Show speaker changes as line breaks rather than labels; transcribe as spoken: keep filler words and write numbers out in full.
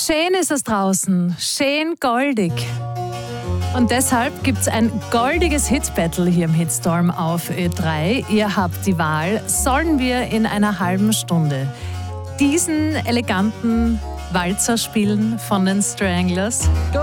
Schön ist es draußen, schön goldig. Und deshalb gibt es ein goldiges Hit-Battle hier im Hitstorm auf Ö drei. Ihr habt die Wahl, sollen wir in einer halben Stunde diesen eleganten Walzer spielen von den Stranglers?